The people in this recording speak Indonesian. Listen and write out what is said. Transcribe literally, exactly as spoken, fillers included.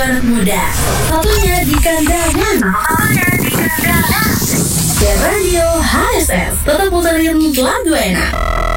anak muda. Satunya di kandangan. Satunya di kandangan. Dan Radio H S F tetap puterin lagu enak.